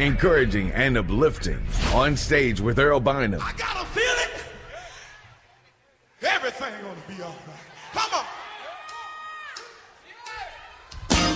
encouraging and uplifting. On stage with Earl Bynum. I got a feeling everything gonna be all right. Come on.